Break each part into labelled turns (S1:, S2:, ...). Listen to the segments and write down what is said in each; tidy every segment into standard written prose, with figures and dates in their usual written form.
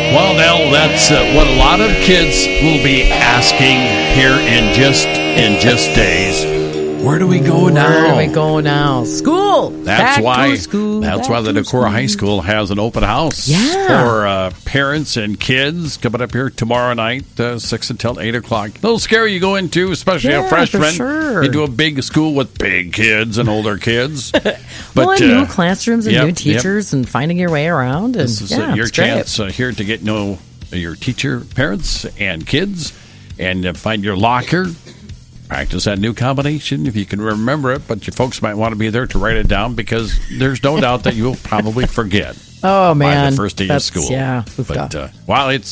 S1: Well, Nell, that's what a lot of kids will be asking here in just days. Where do we go now?
S2: Where do we go now? School.
S1: That's why the Decorah High School has an open house for parents and kids coming up here tomorrow night, 6 until 8 o'clock. A little scary you go into, especially a freshman.
S2: For sure.
S1: Into a big school with big kids and older kids.
S2: But new classrooms and new teachers and finding your way around. And,
S1: this is your chance here to get to know your teacher, parents, and kids, and find your locker. Practice that new combination if you can remember it, but your folks might want to be there to write it down because there's no doubt that you'll probably forget.
S2: Oh, man.
S1: By the first day of school.
S2: Yeah.
S1: But while it's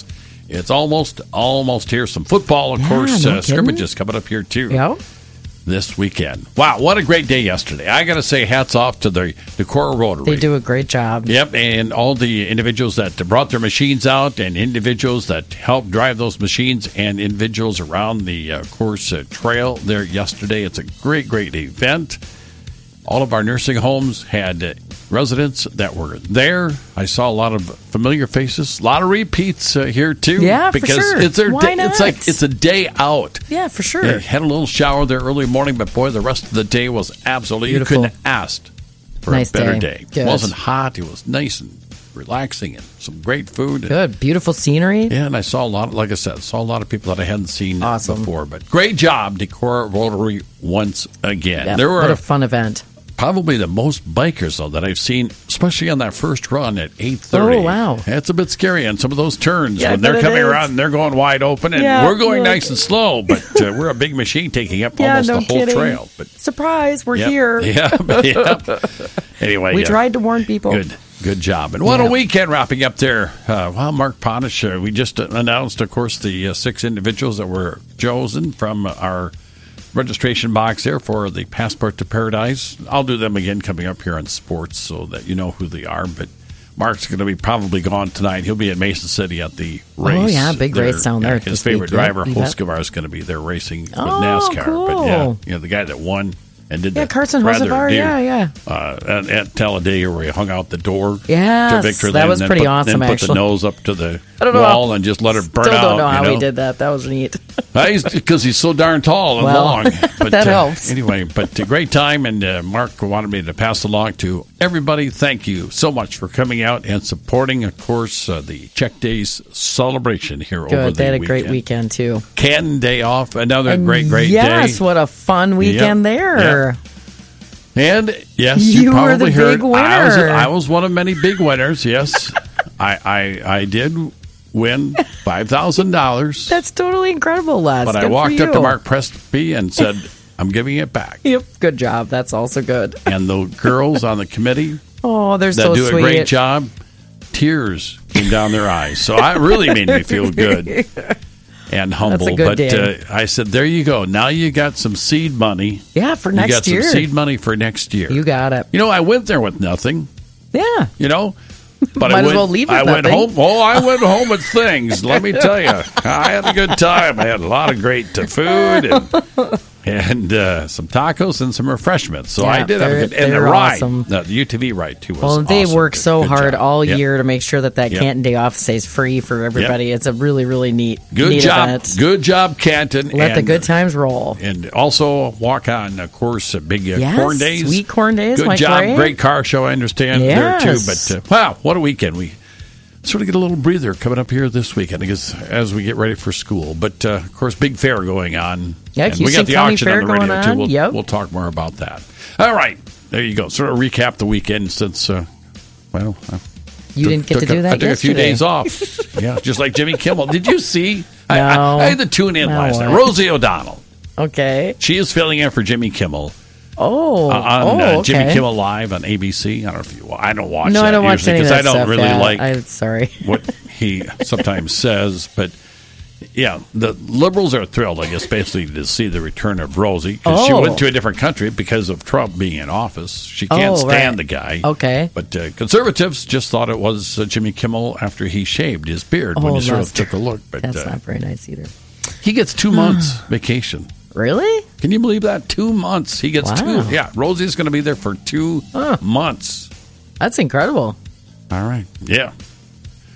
S1: almost here. Some football, of course, scrimmages coming up here too.
S2: Yep.
S1: This weekend. Wow, what a great day yesterday. I got to say hats off to the Decorah Rotary.
S2: They do a great job.
S1: Yep, and all the individuals that brought their machines out and individuals that helped drive those machines and individuals around the course trail there yesterday. It's a great, great event. All of our nursing homes had residents that were there. I saw a lot of familiar faces, a lot of repeats here too.
S2: Yeah,
S1: because
S2: for sure.
S1: It's their
S2: Why
S1: day.
S2: not?
S1: It's a day out.
S2: Yeah, for sure.
S1: They had a little shower there early morning, but boy, the rest of the day was absolutely
S2: beautiful.
S1: You couldn't have asked for
S2: nice
S1: a better
S2: day.
S1: It wasn't hot. It was nice and relaxing and some great food.
S2: Good, beautiful scenery.
S1: Yeah, and I saw a lot. Like I said, saw a lot of people that I hadn't seen before. But great job, Decorah Rotary, once again.
S2: Yeah,
S1: there were
S2: what a fun event.
S1: Probably the most bikers, though, that I've seen, especially on that first run at 8:30.
S2: Oh, wow.
S1: It's a bit scary on some of those turns
S2: Yeah,
S1: when they're coming around and they're going wide open, and we're going nice and slow, but we're a big machine taking up almost the whole trail. But
S2: surprise, we're here.
S1: Yeah. Anyway.
S2: We tried to warn people.
S1: Good job. And what a weekend wrapping up there. Mark Ponish, we just announced, of course, the 6 individuals that were chosen from our registration box there for the Passport to Paradise. I'll do them again coming up here on sports so that you know who they are. But Mark's going to be probably gone tonight. He'll be at Mason City at the race.
S2: Oh, yeah, big race down there.
S1: His favorite driver, Hocevar, is going to be there racing with NASCAR.
S2: Cool.
S1: But the guy that won and did
S2: Carson Hocevar,
S1: at Talladega where he hung out the door
S2: to
S1: victory.
S2: That was pretty awesome,
S1: then put the nose up to the wall and just let it burn out.
S2: Still don't know how he did that. That was neat.
S1: Because he's so darn tall and long. But,
S2: that helps.
S1: Anyway, but a great time, and Mark wanted me to pass along to everybody. Thank you so much for coming out and supporting, of course, the Check Days celebration here over the weekend.
S2: They had a great weekend, too.
S1: Canton day off, another great day.
S2: Yes, what a fun weekend there.
S1: Yep. And, yes, you
S2: were the
S1: probably heard
S2: big winner.
S1: I was one of many big winners, yes. I did win $5,000.
S2: That's totally incredible, Les.
S1: But I walked up to Mark Presby and said, I'm giving it back.
S2: Yep, good job. That's also good.
S1: And the girls on the committee
S2: they're so
S1: do
S2: sweet.
S1: A great job, tears came down their eyes. So it really made me feel good and humble.
S2: That's a good day.
S1: I said, there you go. Now you got some seed money.
S2: Yeah, for next year.
S1: You got some seed money for next year.
S2: You got it.
S1: I went there with nothing.
S2: Yeah.
S1: But
S2: Might as well leave with
S1: went home. Oh, I went home with things. Let me tell you, I had a good time. I had a lot of great food and some tacos and some refreshments. So I did have a good. And the ride,
S2: awesome.
S1: the UTV ride too, was
S2: awesome. They work so
S1: good
S2: hard
S1: job.
S2: all year to make sure that Canton Day Off stays free for everybody. It's a really, really neat
S1: job.
S2: event.
S1: Good job, Canton.
S2: Let the good times roll.
S1: And also walk on, of course, big corn days.
S2: Sweet corn days.
S1: Good
S2: Mike
S1: job.
S2: Ray.
S1: Great car show, I understand, there too. But wow, what a weekend. We sort of get a little breather coming up here this weekend, I guess, as we get ready for school. But, of course, big fair going on.
S2: Yeah,
S1: and we got the
S2: County
S1: auction
S2: Fair
S1: on the radio, too. We'll
S2: Yep.
S1: talk more about that. All right. There you go. Sort of recap the weekend since,
S2: you didn't get to do that
S1: I took a few days off. Yeah, just like Jimmy Kimmel. Did you see?
S2: No.
S1: I had to tune in last night. Rosie O'Donnell.
S2: Okay.
S1: She is filling in for Jimmy Kimmel.
S2: On
S1: on Jimmy Kimmel Live on ABC. I don't know if you. I don't watch.
S2: No,
S1: that
S2: I don't watch
S1: usually
S2: any of that
S1: because I don't
S2: stuff.
S1: really like.
S2: I'm sorry.
S1: What he sometimes says, but yeah, the liberals are thrilled, I guess, basically to see the return of Rosie because she went to a different country because of Trump being in office. She can't stand the guy.
S2: Okay,
S1: but conservatives just thought it was Jimmy Kimmel after he shaved his beard when you sort of took a look. But
S2: that's not very nice either.
S1: He gets 2 months vacation.
S2: Really?
S1: Can you believe that? 2 months. He gets 2. Yeah, Rosie's going to be there for 2 months.
S2: That's incredible.
S1: All right. Yeah.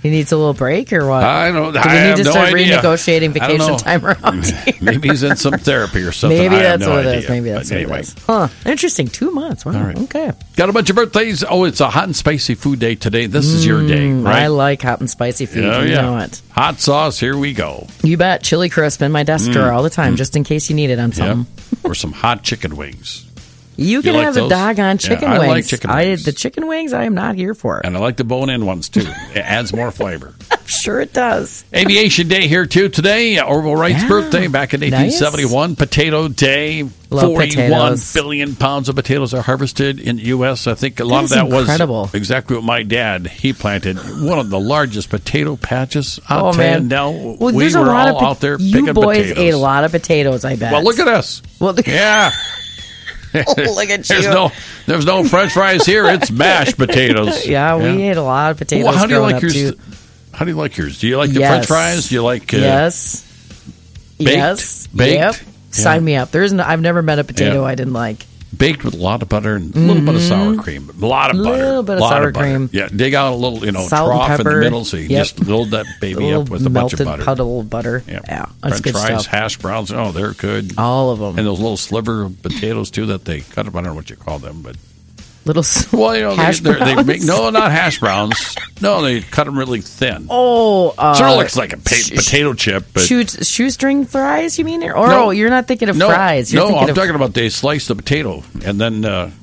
S2: He needs a little break or what?
S1: I don't.
S2: Do
S1: I
S2: we need
S1: have
S2: to
S1: no
S2: start
S1: idea.
S2: renegotiating vacation time around here?
S1: Maybe he's in some therapy or something.
S2: Maybe
S1: I have
S2: that's
S1: no
S2: what it
S1: idea.
S2: is. Maybe that's
S1: But
S2: what
S1: anyway.
S2: it is. Huh. Interesting. 2 months. Wow.
S1: All right.
S2: Okay.
S1: Got a bunch of birthdays. Oh, it's a hot and spicy food day today. This is your day, right?
S2: I like hot and spicy food.
S1: Oh,
S2: You
S1: yeah.
S2: know it.
S1: Hot sauce. Here we go.
S2: You bet. Chili crisp in my desk drawer all the time, just in case you need it on
S1: Yep.
S2: something.
S1: Or some hot chicken wings.
S2: You can
S1: like
S2: have the
S1: those?
S2: doggone chicken
S1: Yeah, I
S2: wings.
S1: like chicken wings.
S2: The chicken wings I am not here for.
S1: And I like the bone-in ones, too. It adds more flavor.
S2: I'm sure it does.
S1: Aviation Day here, too, today. Orville Wright's
S2: Yeah.
S1: birthday back in 1871. Potato Day.
S2: Love
S1: 41
S2: potatoes.
S1: billion pounds of potatoes are harvested in the U.S. I think a lot
S2: That
S1: of that
S2: is incredible.
S1: was exactly what my dad, he planted. One of the largest potato patches. I'll
S2: Oh,
S1: tell you
S2: man.
S1: now,
S2: Well,
S1: we
S2: there's
S1: were
S2: a lot
S1: all
S2: of
S1: out there
S2: you
S1: picking
S2: boys
S1: potatoes.
S2: ate a lot of potatoes, I bet.
S1: Well, look at us.
S2: Well,
S1: Yeah.
S2: look at you.
S1: There's no French fries here. It's mashed potatoes.
S2: Yeah, we ate a lot of potatoes.
S1: Well, how do you
S2: growing
S1: like
S2: up,
S1: yours?
S2: too.
S1: How do you like yours? Do you like the
S2: Yes.
S1: French fries? Do you like
S2: Yes.
S1: baked?
S2: Yes.
S1: Baked?
S2: Yep.
S1: Yeah.
S2: Sign me up. I've never met a potato
S1: Yeah.
S2: I didn't like.
S1: baked with a lot of butter and a little bit of sour cream? A lot of butter.
S2: Little bit of
S1: lot
S2: sour
S1: butter.
S2: cream.
S1: Yeah, dig out a little,
S2: Salt and
S1: trough in the
S2: pepper.
S1: middle, so you
S2: Yep.
S1: just load that baby
S2: little
S1: up with a bunch of
S2: melted
S1: butter.
S2: puddle of butter.
S1: Yep.
S2: Yeah, that's
S1: French
S2: good
S1: fries,
S2: stuff.
S1: hash browns. Oh, they're good.
S2: All of them.
S1: And those little sliver of potatoes too that they cut up. I don't know what you call them, but
S2: Little
S1: well,
S2: hash
S1: they
S2: browns.
S1: make not hash browns. No, they cut them really thin.
S2: Oh,
S1: Sort of looks like a potato chip, but
S2: shoestring fries. You mean? Or
S1: No.
S2: you're not thinking of
S1: no,
S2: fries. You're
S1: no,
S2: thinking
S1: I'm
S2: of
S1: talking about they slice the potato and then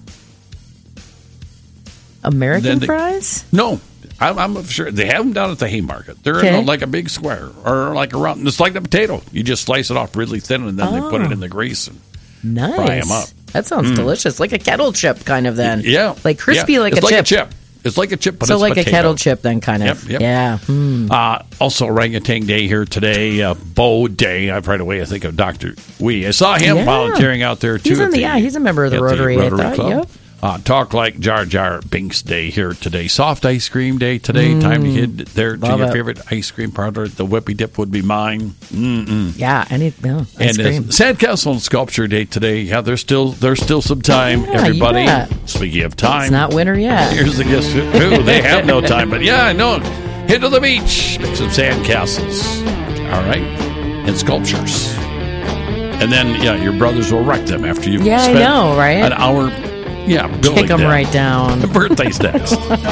S2: American
S1: then
S2: fries.
S1: no. I'm sure they have them down at the Haymarket. They're
S2: Okay.
S1: in like a big square or like a round. It's like the potato. You just slice it off really thin and then they put it in the grease and
S2: Nice.
S1: fry 'em up.
S2: That sounds delicious, like a kettle chip, kind of. Then,
S1: yeah,
S2: like crispy,
S1: yeah.
S2: like
S1: It's
S2: a chip.
S1: chip. It's like a chip, but
S2: So
S1: it's
S2: like
S1: potato.
S2: a kettle chip, then kind of.
S1: Yep.
S2: Yeah.
S1: Also, Orangutan Day here today. Bo Day. Right away I think of Dr. Wee. I saw him
S2: Yeah.
S1: volunteering out there too.
S2: He's a member of the
S1: at
S2: Rotary. I thought.
S1: Club.
S2: Yep.
S1: Talk like Jar Jar Binks Day here today. Soft ice cream day today. Time to head there to
S2: Love
S1: your
S2: it.
S1: favorite ice cream parlor. The Whippy Dip would be mine.
S2: Yeah. Ice
S1: And
S2: cream.
S1: Sandcastle and Sculpture Day today. Yeah, there's still some time,
S2: Yeah, you
S1: everybody.
S2: bet.
S1: Speaking of time,
S2: It's not winter yet.
S1: here's the guess who they have no time, but yeah, I know. Head to the beach, make some sandcastles, all right, and sculptures, and then your brothers will wreck them after you've
S2: Yeah, I
S1: spent
S2: know, right?
S1: an hour, building
S2: Kick them
S1: them.
S2: right down.
S1: The birthday's next.